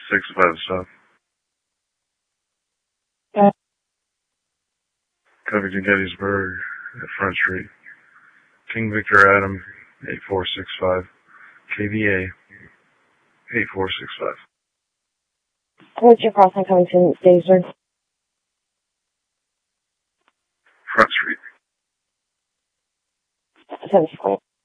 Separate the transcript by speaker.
Speaker 1: 65 South. Covington Gettysburg at Front Street. King Victor Adam 8465. KVA 8465.
Speaker 2: What's your crossing Covington Gettysburg?
Speaker 1: Front Street.
Speaker 2: 74.